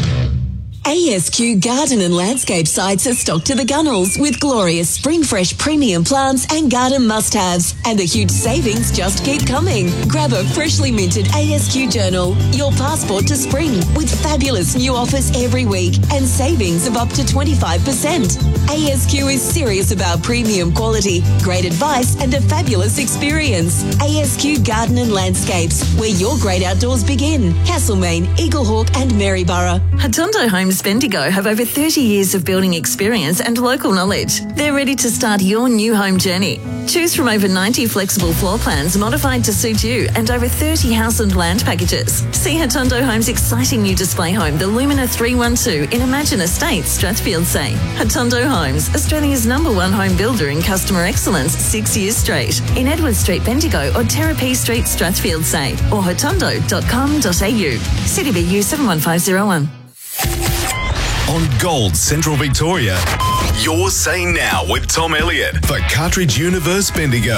Speaker 22: A S Q Garden and Landscape sites are stocked to the gunnels with glorious spring fresh premium plants and garden must-haves. And the huge savings just keep coming. Grab a freshly minted A S Q journal, your passport to spring, with fabulous new offers every week and savings of up to twenty-five percent. A S Q is serious about premium quality, great advice and a fabulous experience. A S Q Garden and Landscapes, where your great outdoors begin. Castlemaine, Eaglehawk and Maryborough.
Speaker 6: Hatondo Homes Bendigo have over thirty years of building experience and local knowledge. They're ready to start your new home journey. Choose from over ninety flexible floor plans modified to suit you and over thirty house and land packages. See Hatondo Homes' exciting new display home, the Lumina three one two in Imagine Estates, Strathfield Say. Hatondo Homes, Australia's number one home builder in customer excellence six years straight. In Edward Street, Bendigo or Terrapee Street, Strathfield Say or hatondo dot com dot a u. City B U seven one five zero one.
Speaker 3: On Gold Central Victoria, your Say Now with Tom Elliott for Cartridge Universe Bendigo.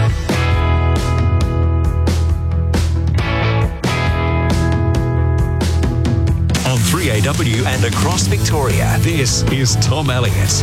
Speaker 3: On three A W and across Victoria, this is Tom Elliott.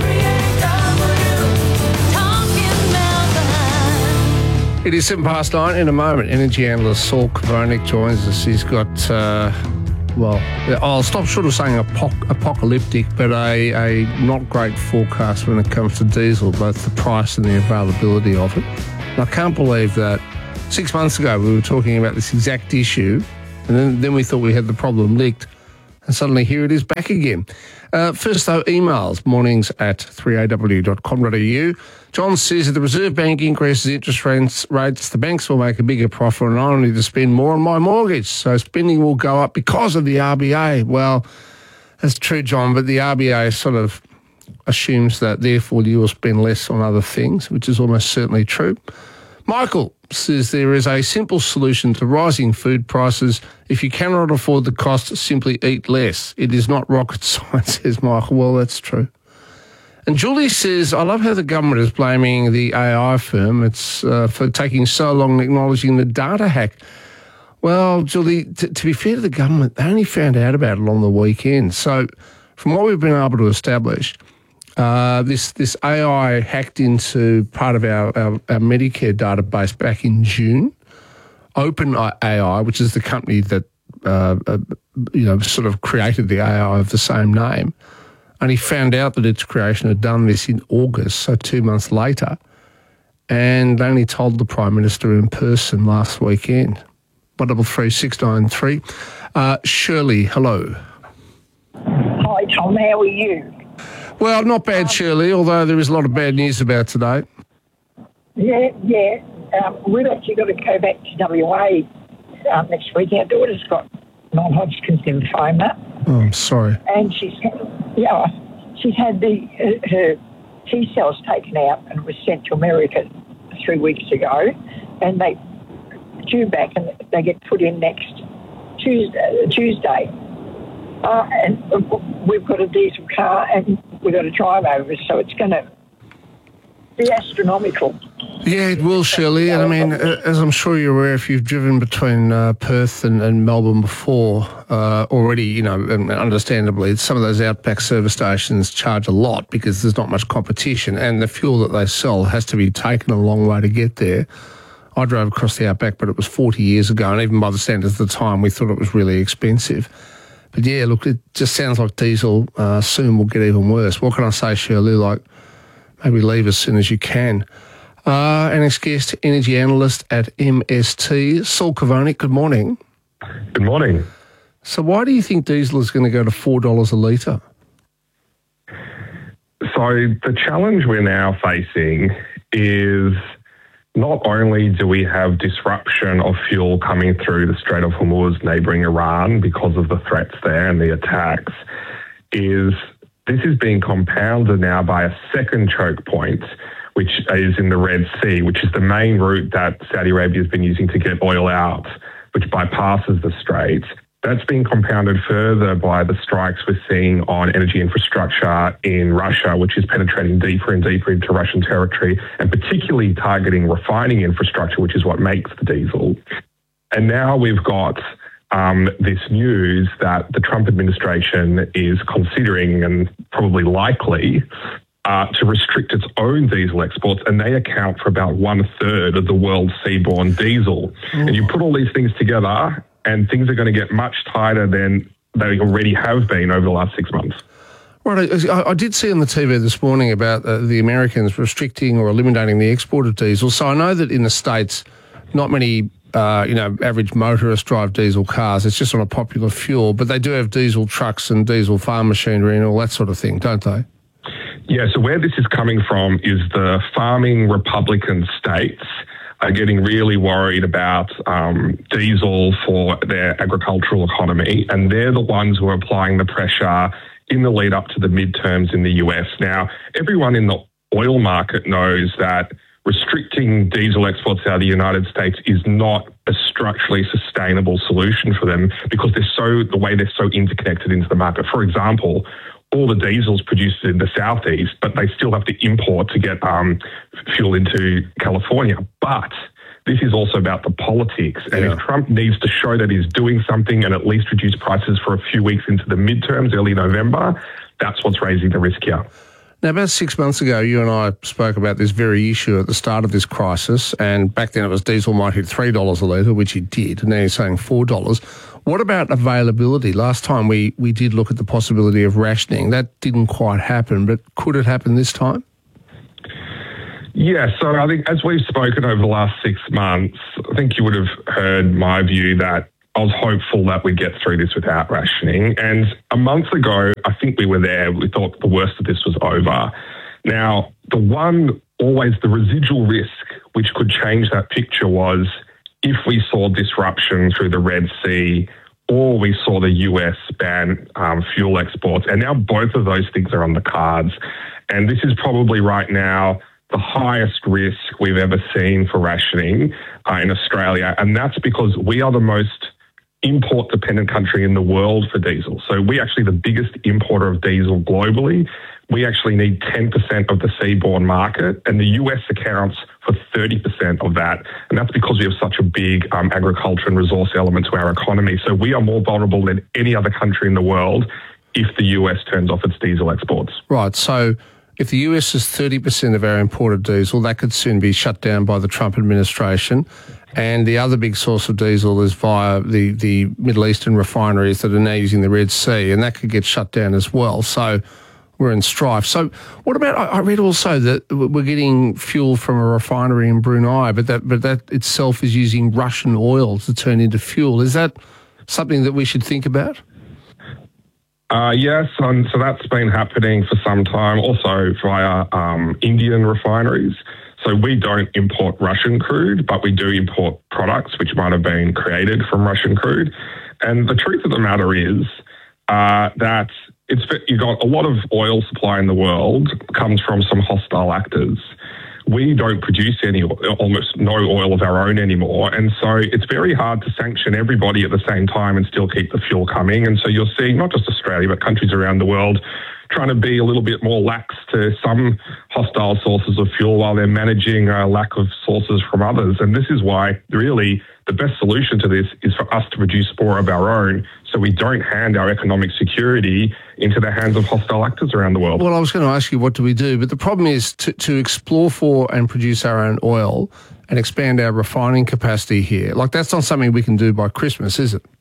Speaker 12: It is seven past nine. In a moment, energy analyst Saul Kavonik joins us. He's got... Uh, Well, I'll stop short of saying apoc- apocalyptic, but a, a not great forecast when it comes to diesel, both the price and the availability of it. And I can't believe that six months ago we were talking about this exact issue, and then, then we thought we had the problem licked, and suddenly here it is back again. Uh, first, though, emails, mornings at three a w dot com dot a u. John says if the Reserve Bank increases interest rates, rates, the banks will make a bigger profit and I need to spend more on my mortgage. So spending will go up because of the R B A. Well, that's true, John, but the R B A sort of assumes that therefore you will spend less on other things, which is almost certainly true. Michael says there is a simple solution to rising food prices. If you cannot afford the cost, simply eat less. It is not rocket science, says Michael. Well, that's true. And Julie says, I love how the government is blaming the A I firm it's uh, for taking so long acknowledging the data hack. Well, Julie, t- to be fair to the government, they only found out about it on the weekend. So from what we've been able to establish, uh, this this A I hacked into part of our, our, our Medicare database back in June. OpenAI, which is the company that uh, uh, you know sort of created the A I of the same name, and he found out that its creation had done this in August, so two months later, and only told the Prime Minister in person last weekend. one double three six nine three. Uh, Shirley, hello.
Speaker 23: Hi, Tom. How are you?
Speaker 12: Well, not bad, um, Shirley, although there is a lot of bad news about today.
Speaker 23: Yeah, yeah. Um, we've actually got to go back to W A um, next week. Our daughter's got non-Hodgkin's lymphoma.
Speaker 12: Oh, I'm sorry.
Speaker 23: And she's, yeah, she's had the uh, her T cells taken out and was sent to America three weeks ago, and they due back and they get put in next Tuesday. Tuesday. Uh, and we've got a diesel car and we've got to drive over, so it's going to be astronomical.
Speaker 12: Yeah, it will, Shirley. And I mean, as I'm sure you're aware, if you've driven between uh, Perth and, and Melbourne before, uh, already, you know, and understandably, some of those Outback service stations charge a lot because there's not much competition, and the fuel that they sell has to be taken a long way to get there. I drove across the Outback, but it was forty years ago, and even by the standards of the time, we thought it was really expensive. But yeah, look, it just sounds like diesel uh, soon will get even worse. What can I say, Shirley? Like, maybe leave as soon as you can. Uh, our next guest, energy analyst at M S T, Saul Kavonik. Good morning.
Speaker 1: Good morning.
Speaker 12: So why do you think diesel is going to go to four dollars a litre?
Speaker 1: So the challenge we're now facing is not only do we have disruption of fuel coming through the Strait of Hormuz, neighbouring Iran, because of the threats there and the attacks, is this is being compounded now by a second choke point, which is in the Red Sea, which is the main route that Saudi Arabia has been using to get oil out, which bypasses the Strait. That's being compounded further by the strikes we're seeing on energy infrastructure in Russia, which is penetrating deeper and deeper into Russian territory, and particularly targeting refining infrastructure, which is what makes the diesel. And now we've got um, this news that the Trump administration is considering and probably likely Uh, to restrict its own diesel exports, and they account for about one third of the world's seaborne diesel. Mm. And you put all these things together, and things are going to get much tighter than they already have been over the last six months.
Speaker 12: Right, I, I did see on the T V this morning about uh, the Americans restricting or eliminating the export of diesel. So I know that in the States, not many, uh, you know, average motorists drive diesel cars. It's just not a popular fuel, but they do have diesel trucks and diesel farm machinery and all that sort of thing, don't they?
Speaker 1: Yeah, so where this is coming from is the farming Republican states are getting really worried about um, diesel for their agricultural economy, and they're the ones who are applying the pressure in the lead up to the midterms in the U S. Now, everyone in the oil market knows that restricting diesel exports out of the United States is not a structurally sustainable solution for them because they're so the way they're so interconnected into the market. For example, all the diesel's produced in the southeast, but they still have to import to get um, fuel into California. But this is also about the politics. And yeah. if Trump needs to show that he's doing something and at least reduce prices for a few weeks into the midterms, early November, that's what's raising the risk here.
Speaker 12: Now, about six months ago, you and I spoke about this very issue at the start of this crisis, and back then it was diesel might hit three dollars a litre, which it did, and now you're saying four dollars. What about availability? Last time we, we did look at the possibility of rationing. That didn't quite happen, but could it happen this time?
Speaker 1: Yeah, so I think as we've spoken over the last six months, I think you would have heard my view that I was hopeful that we'd get through this without rationing. And a month ago, I think we were there. We thought the worst of this was over. Now, the one, always the residual risk, which could change that picture was if we saw disruption through the Red Sea or we saw the U S ban um, fuel exports. And now both of those things are on the cards. And this is probably right now the highest risk we've ever seen for rationing uh, in Australia. And that's because we are the most import-dependent country in the world for diesel. So we're actually the biggest importer of diesel globally. We actually need ten percent of the seaborne market, and the U S accounts for thirty percent of that. And that's because we have such a big um, agriculture and resource element to our economy. So we are more vulnerable than any other country in the world if the U S turns off its diesel exports.
Speaker 12: Right, so if the U S is thirty percent of our imported diesel, that could soon be shut down by the Trump administration. And the other big source of diesel is via the, the Middle Eastern refineries that are now using the Red Sea, and that could get shut down as well. So we're in strife. So what about, I read also that we're getting fuel from a refinery in Brunei, but that but that itself is using Russian oil to turn into fuel. Is that something that we should think about?
Speaker 1: Uh, yes, and so that's been happening for some time, also via um, Indian refineries. So we don't import Russian crude, but we do import products which might have been created from Russian crude. And the truth of the matter is uh, that it's you got a lot of oil supply in the world comes from some hostile actors. We don't produce any, almost no oil of our own anymore. And so it's very hard to sanction everybody at the same time and still keep the fuel coming. And so you're seeing not just Australia, but countries around the world trying to be a little bit more lax to some hostile sources of fuel while they're managing a lack of sources from others. And this is why really the best solution to this is for us to produce more of our own so we don't hand our economic security into the hands of hostile actors around the world.
Speaker 12: Well, I was going to ask you, what do we do? But the problem is to, to explore for and produce our own oil and expand our refining capacity here. Like, that's not something we can do by Christmas, is it?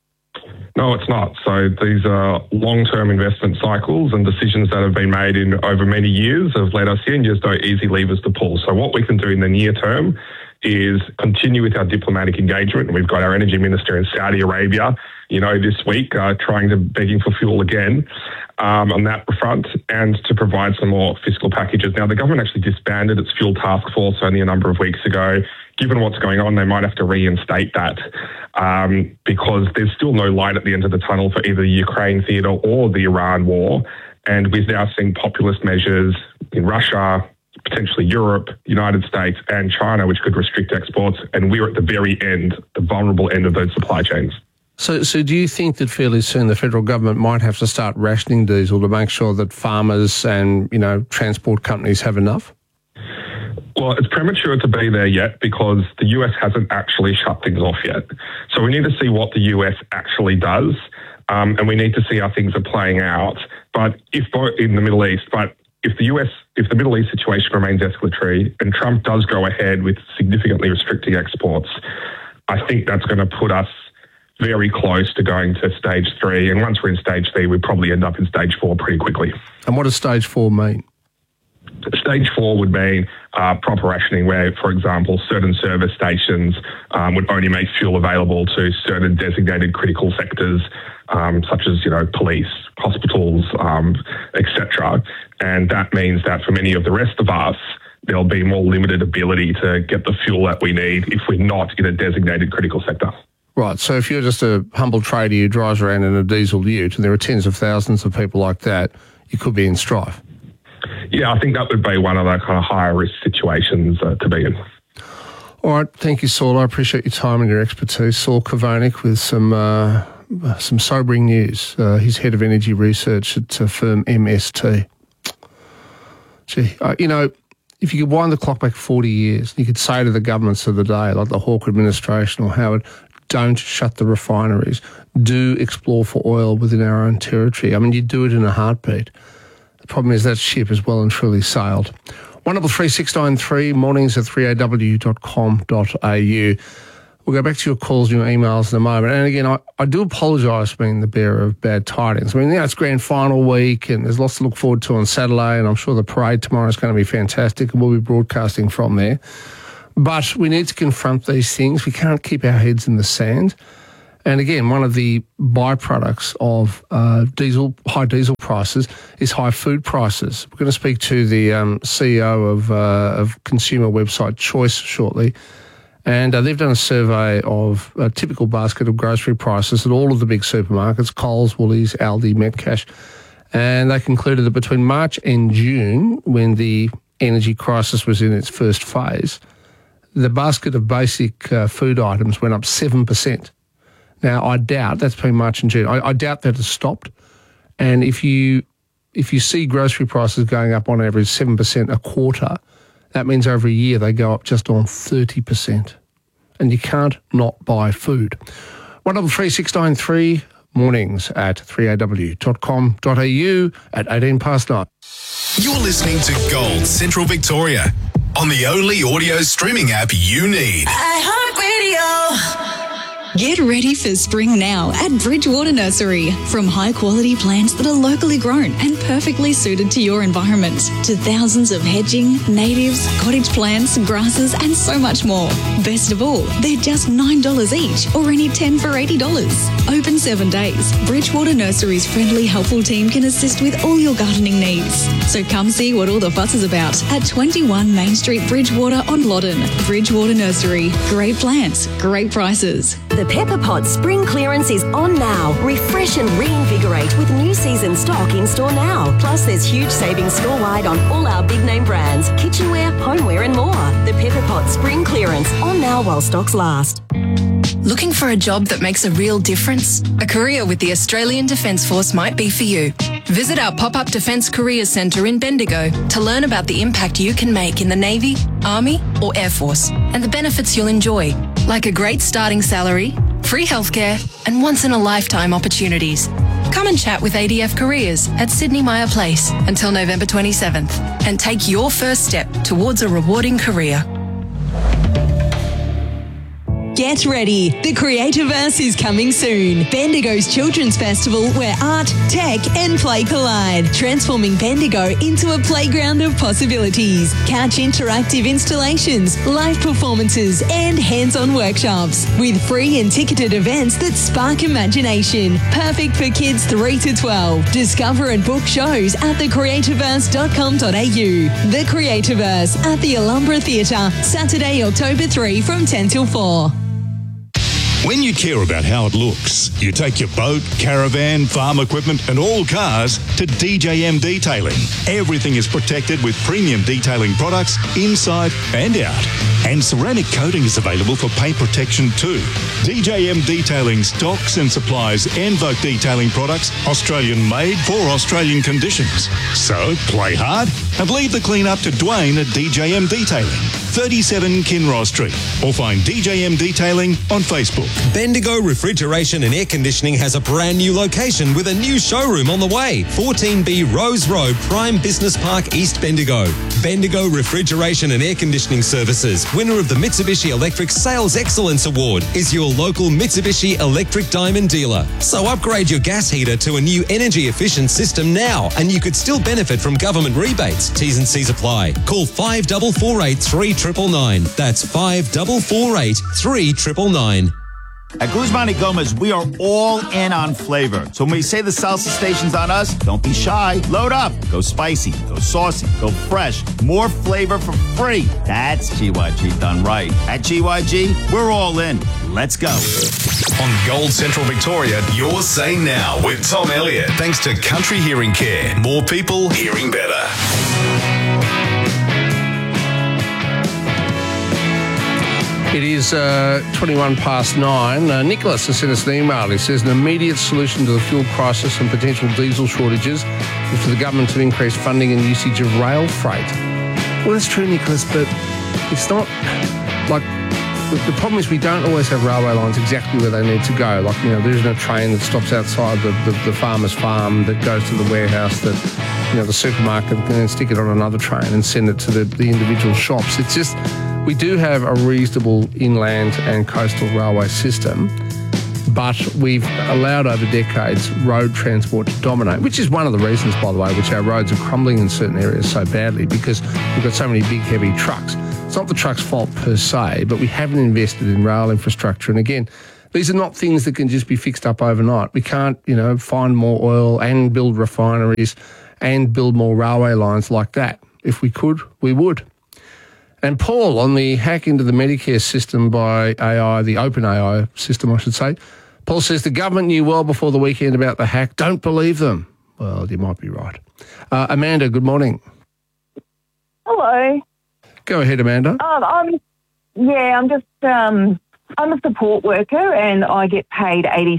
Speaker 1: No, it's not. So these are long-term investment cycles, and decisions that have been made in over many years have led us in. There's no easy levers to pull. So what we can do in the near term is continue with our diplomatic engagement. We've got our energy minister in Saudi Arabia, you know, this week, uh, trying to begging for fuel again um, on that front, and to provide some more fiscal packages. Now, the government actually disbanded its fuel task force only a number of weeks ago. Given what's going on, they might have to reinstate that um, because there's still no light at the end of the tunnel for either the Ukraine theatre or the Iran war. And we're now seeing populist measures in Russia, potentially Europe, United States and China, which could restrict exports. And we're at the very end, the vulnerable end of those supply chains.
Speaker 12: So, so do you think that fairly soon the federal government might have to start rationing diesel to make sure that farmers and, you know, transport companies have enough?
Speaker 1: Well, it's premature to be there yet because the U S hasn't actually shut things off yet. So we need to see what the U S actually does, um, and we need to see how things are playing out. But if in the Middle East, but if the U S, if the Middle East situation remains escalatory and Trump does go ahead with significantly restricting exports, I think that's going to put us very close to going to stage three. And once we're in stage three, we probably end up in stage four pretty quickly.
Speaker 12: And what does stage four mean?
Speaker 1: Stage four would mean uh, proper rationing where, for example, certain service stations um, would only make fuel available to certain designated critical sectors, um, such as, you know, police, hospitals, um, et cetera. And that means that for many of the rest of us, there'll be more limited ability to get the fuel that we need if we're not in a designated critical sector.
Speaker 12: Right, so if you're just a humble trader who drives around in a diesel ute, and there are tens of thousands of people like that, you could be in strife.
Speaker 1: Yeah, I think that would be one of the kind of higher risk situations uh, to be in.
Speaker 12: All right, thank you, Saul. I appreciate your time and your expertise. Saul Kovanik with some uh, some sobering news. Uh, he's head of energy research at uh, firm M S T. Gee, uh, you know, if you could wind the clock back forty years, you could say to the governments of the day, like the Hawke administration or Howard, don't shut the refineries. Do explore for oil within our own territory. I mean, you do it in a heartbeat. The problem is that ship has well and truly sailed. one double three six nine three, mornings at three a w dot com dot a u. We'll go back to your calls and your emails in a moment. And again, I, I do apologise for being the bearer of bad tidings. I mean, you know, it's grand final week and there's lots to look forward to on Saturday, and I'm sure the parade tomorrow is going to be fantastic and we'll be broadcasting from there. But we need to confront these things. We can't keep our heads in the sand. And again, one of the byproducts of uh, diesel, high diesel prices is high food prices. We're going to speak to the um, C E O of, uh, of consumer website Choice shortly. And uh, they've done a survey of a typical basket of grocery prices at all of the big supermarkets, Coles, Woolies, Aldi, Metcash. And they concluded that between March and June, when the energy crisis was in its first phase, the basket of basic uh, food items went up seven percent. Now, I doubt, that's between March and June, I, I doubt that has stopped. And if you if you see grocery prices going up on average seven percent a quarter, that means over a year they go up just on thirty percent. And you can't not buy food. one double three six nine three, mornings at three a w dot com dot a u at eighteen past nine.
Speaker 3: You're listening to Gold Central Victoria on the only audio streaming app you need.
Speaker 22: iHeartRadio. Get ready for spring now at Bridgewater Nursery. From high-quality plants that are locally grown and perfectly suited to your environment, to thousands of hedging, natives, cottage plants, grasses, and so much more. Best of all, they're just nine dollars each, or only ten for eighty dollars. Open seven days. Bridgewater Nursery's friendly, helpful team can assist with all your gardening needs. So come see what all the fuss is about at twenty-one Main Street, Bridgewater on Loddon. Bridgewater Nursery. Great plants, great prices.
Speaker 6: The Pepper Pot Spring Clearance is on now. Refresh and reinvigorate with new season stock in store now. Plus, there's huge savings store-wide on all our big name brands, kitchenware, homeware and more. The Pepper Pot Spring Clearance on now while stocks last.
Speaker 2: Looking for a job that makes a real difference? A career with the Australian Defence Force might be for you. Visit our pop-up Defence Career Centre in Bendigo to learn about the impact you can make in the Navy, Army or Air Force and the benefits you'll enjoy, like a great starting salary, free healthcare and once-in-a-lifetime opportunities. Come and chat with A D F Careers at Sydney Myer Place until November twenty-seventh and take your first step towards a rewarding career.
Speaker 22: Get ready. The Creativerse is coming soon. Bendigo's Children's Festival where art, tech and play collide, transforming Bendigo into a playground of possibilities. Catch interactive installations, live performances and hands-on workshops with free and ticketed events that spark imagination. Perfect for kids three to twelve. Discover and book shows at the creativerse dot com dot a u. The Creativerse at the Alhambra Theatre, Saturday, October third from ten till four.
Speaker 4: When you care about how it looks, you take your boat, caravan, farm equipment and all cars to D J M Detailing. Everything is protected with premium detailing products inside and out. And ceramic coating is available for paint protection too. D J M Detailing stocks and supplies Envoke detailing products, Australian made for Australian conditions. So play hard and leave the clean up to Dwayne at D J M Detailing, thirty-seven Kinross Street, or find D J M Detailing on Facebook.
Speaker 5: Bendigo Refrigeration and Air Conditioning has a brand new location with a new showroom on the way. fourteen B Rose Road, Prime Business Park, East Bendigo. Bendigo Refrigeration and Air Conditioning Services, winner of the Mitsubishi Electric Sales Excellence Award, is your local Mitsubishi Electric Diamond dealer. So upgrade your gas heater to a new energy efficient system now and you could still benefit from government rebates. T's and C's apply. Call five four four eight, three nine nine nine. That's five four four eight, three nine nine nine.
Speaker 8: At Guzman y Gomez, we are all in on flavor. So when we say the salsa station's on us, don't be shy. Load up. Go spicy. Go saucy. Go fresh. More flavor for free. That's G Y G done right. At G Y G, we're all in. Let's go.
Speaker 3: On Gold Central Victoria, you're Say Now with Tom Elliott. Thanks to Country Hearing Care. More people hearing better.
Speaker 12: It is uh, twenty-one past nine. Uh, Nicholas has sent us an email. He says an immediate solution to the fuel crisis and potential diesel shortages is for the government to increase funding and usage of rail freight. Well, that's true, Nicholas, but it's not like the, the problem is we don't always have railway lines exactly where they need to go. Like, you know, there isn't a train that stops outside the, the, the farmer's farm that goes to the warehouse that, you know, the supermarket can then stick it on another train and send it to the, the individual shops. It's just, we do have a reasonable inland and coastal railway system, but we've allowed over decades road transport to dominate, which is one of the reasons, by the way, which our roads are crumbling in certain areas so badly, because we've got so many big, heavy trucks. It's not the truck's fault per se, but we haven't invested in rail infrastructure. And again, these are not things that can just be fixed up overnight. We can't, you know, find more oil and build refineries and build more railway lines like that. If we could, we would. And Paul, on the hack into the Medicare system by A I, the open A I system, I should say, Paul says the government knew well before the weekend about the hack. Don't believe them. Well, you might be right. Uh, Amanda, good morning.
Speaker 16: Hello.
Speaker 12: Go ahead, Amanda.
Speaker 16: Um, I'm, yeah, I'm just, um, I'm a support worker and I get paid eighty